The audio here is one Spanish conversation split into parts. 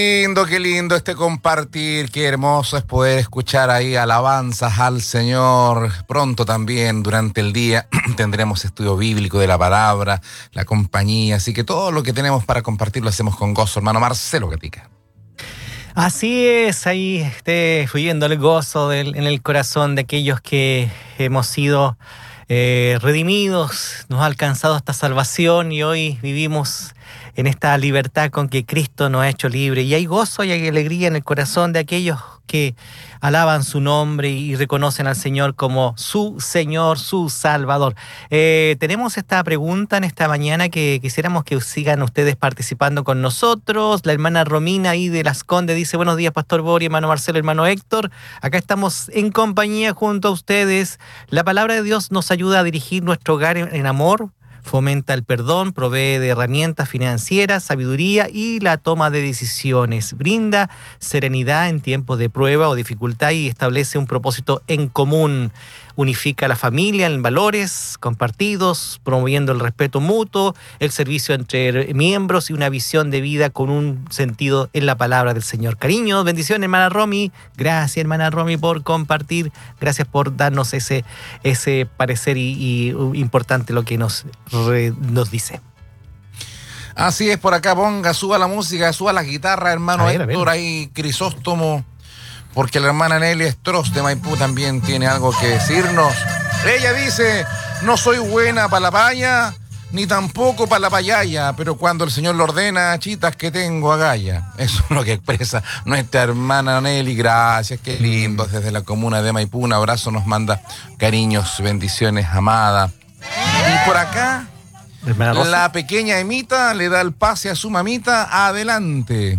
Qué lindo este compartir, qué hermoso es poder escuchar ahí alabanzas al Señor. Pronto también durante el día tendremos estudio bíblico de la palabra, la compañía, así que todo lo que tenemos para compartir lo hacemos con gozo, hermano Marcelo Gatica. Así es, ahí esté fluyendo el gozo en el corazón de aquellos que hemos sido redimidos, nos ha alcanzado esta salvación y hoy vivimos en esta libertad con que Cristo nos ha hecho libre. Y hay gozo y hay alegría en el corazón de aquellos que alaban su nombre y reconocen al Señor como su Señor, su Salvador. Tenemos esta pregunta en esta mañana que quisiéramos que sigan ustedes participando con nosotros. La hermana Romina ahí de Las Condes dice: buenos días, Pastor Bori, hermano Marcelo, hermano Héctor. Acá estamos en compañía junto a ustedes. La palabra de Dios nos ayuda a dirigir nuestro hogar en amor, fomenta el perdón, provee de herramientas financieras, sabiduría y la toma de decisiones. Brinda serenidad en tiempos de prueba o dificultad y establece un propósito en común. Unifica a la familia en valores compartidos, promoviendo el respeto mutuo, el servicio entre miembros y una visión de vida con un sentido en la palabra del Señor. Cariños, bendiciones, hermana Romy. Gracias, hermana Romy, por compartir. Gracias por darnos ese parecer y importante lo que nos dice. Así es, por acá suba la música, suba la guitarra, hermano Héctor, ahí Crisóstomo. Porque la hermana Nelly Stross de Maipú también tiene algo que decirnos. Ella dice: no soy buena para la paya, ni tampoco para la payaya, pero cuando el Señor lo ordena, chitas que tengo agalla. Eso es lo que expresa nuestra hermana Nelly. Gracias, qué lindo. Desde la comuna de Maipú, un abrazo nos manda, cariños, bendiciones, amada. Y por acá, la pequeña Emita le da el pase a su mamita. Adelante.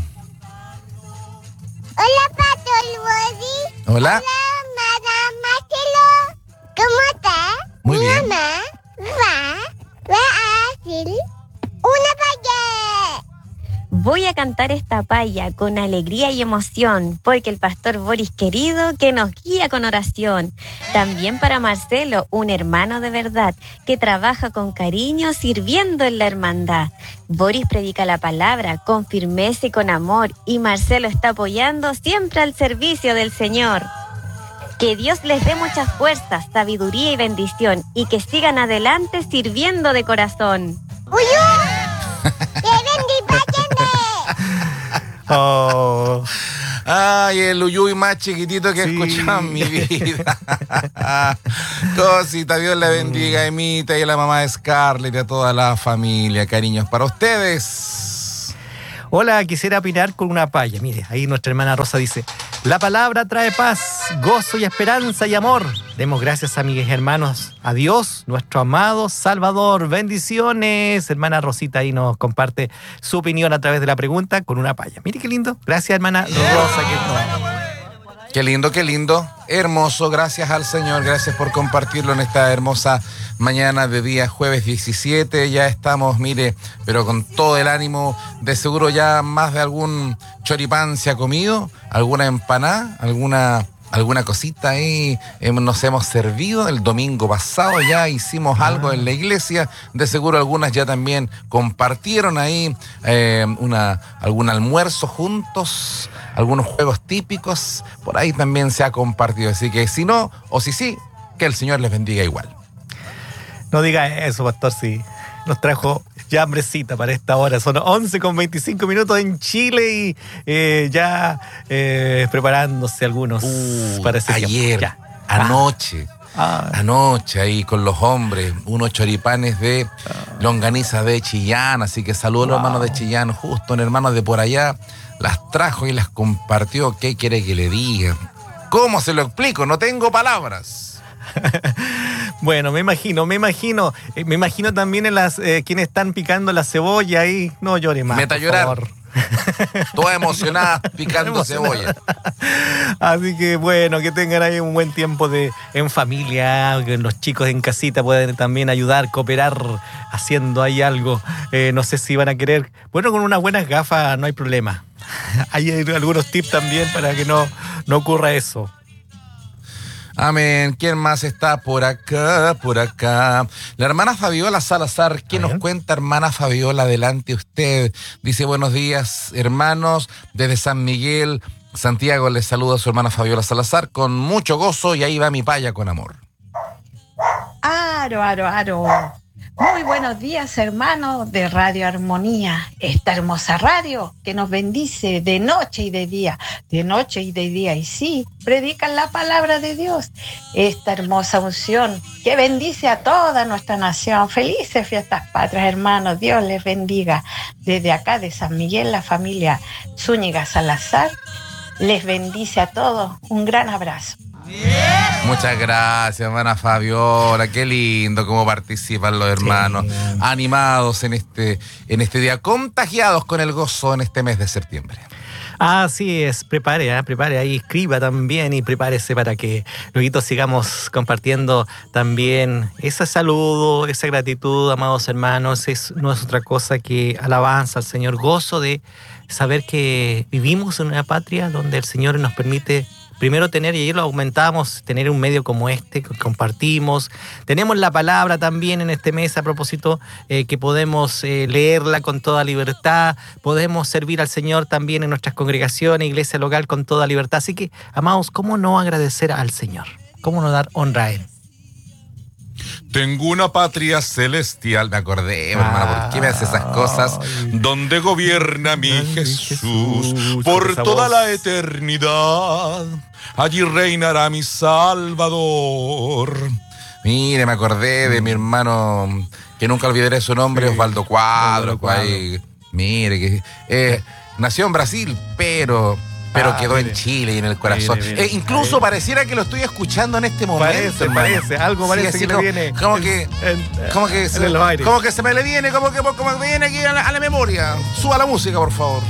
Hola, Pastor Bori. Hola. Hola, Marcelo. ¿Cómo estás? Muy bien. Mi mamá va a hacer una paya. Voy a cantar esta paya con alegría y emoción, porque el Pastor Boris querido que nos guía con oración. También para Marcelo, un hermano de verdad, que trabaja con cariño sirviendo en la hermandad. Boris predica la palabra con firmeza y con amor, y Marcelo está apoyando siempre al servicio del Señor. Que Dios les dé muchas fuerzas, sabiduría y bendición, y que sigan adelante sirviendo de corazón. Oh. Ay, el uyuy más chiquitito que he escuchado en mi vida. Cosita, Dios la bendiga a Emita y a la mamá de Scarlett y a toda la familia. Cariños para ustedes. Hola, quisiera opinar con una paya. Mire, ahí nuestra hermana Rosa dice: la palabra trae paz, gozo y esperanza y amor. Demos gracias, amigos y hermanos, a Dios, nuestro amado Salvador. Bendiciones. Hermana Rosita ahí nos comparte su opinión a través de la pregunta con una paya. Mire qué lindo. Gracias, hermana Rosa. Qué lindo, qué lindo. Hermoso. Gracias al Señor. Gracias por compartirlo en esta hermosa mañana de día jueves 17. Ya estamos, mire, pero con todo el ánimo. De seguro ya más de algún choripán se ha comido, alguna empanada, alguna cosita ahí nos hemos servido. El domingo pasado ya hicimos algo en la iglesia. De seguro algunas ya también compartieron ahí algún almuerzo juntos, algunos juegos típicos. Por ahí también se ha compartido. Así que si no, o si sí, que el Señor les bendiga igual. No diga eso, pastor, sí. Nos trajo ya hambrecita para esta hora. Son 11:25 en Chile y ya preparándose algunos para ese ayer, tiempo. Anoche ahí con los hombres, unos choripanes de longaniza de Chillán. Así que saludos a los hermanos de Chillán. Justo un hermano de por allá las trajo y las compartió. ¿Qué quiere que le diga? ¿Cómo se lo explico? No tengo palabras. Bueno, me imagino también en las quienes están picando la cebolla ahí. No llore más. Meta a llorar. Toda emocionada picando cebolla. Así que bueno, que tengan ahí un buen tiempo en familia, que los chicos en casita pueden también ayudar, cooperar haciendo ahí algo. No sé si van a querer. Bueno, con unas buenas gafas no hay problema. Hay algunos tips también para que no ocurra eso. Amén. ¿Quién más está por acá? Por acá. La hermana Fabiola Salazar. ¿Qué nos cuenta, hermana Fabiola? Adelante usted. Dice, buenos días, hermanos. Desde San Miguel, Santiago, les saluda a su hermana Fabiola Salazar con mucho gozo y ahí va mi paya con amor. Aro. Muy buenos días, hermanos de Radio Armonía, esta hermosa radio que nos bendice de noche y de día, y sí, predican la palabra de Dios, esta hermosa unción que bendice a toda nuestra nación. Felices fiestas patrias, hermanos, Dios les bendiga. Desde acá de San Miguel, la familia Zúñiga Salazar les bendice a todos, un gran abrazo. Muchas gracias, hermana Fabiola. Qué lindo cómo participan los hermanos, animados en este día, contagiados con el gozo en este mes de septiembre. Así es, prepare ahí, escriba también y prepárese para que luego sigamos compartiendo también ese saludo, esa gratitud, amados hermanos. No es otra cosa que alabanza al Señor, gozo de saber que vivimos en una patria donde el Señor nos permite primero tener, y ayer lo aumentamos, tener un medio como este que compartimos. Tenemos la palabra también en este mes a propósito, que podemos leerla con toda libertad. Podemos servir al Señor también en nuestras congregaciones, iglesia local con toda libertad. Así que, amados, ¿cómo no agradecer al Señor? ¿Cómo no dar honra a Él? Tengo una patria celestial, me acordé, hermano, ¿por qué me haces esas cosas? Donde gobierna mi Jesús por toda la eternidad. Allí reinará mi Salvador. Mire, me acordé de mi hermano, que nunca olvidaré su nombre, Osvaldo Cuadro. Mire, que nació en Brasil, pero quedó en Chile y en el corazón. Incluso pareciera que lo estoy escuchando en este momento. Algo parece que le viene. Como que se me le viene, como que viene aquí a la memoria. Suba la música, por favor.